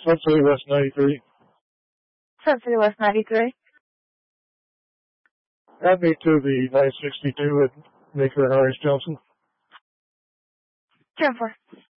Sun City West 93. Sun City West 93. Add me to the 962 at Maker and Orange Johnson. 10-4.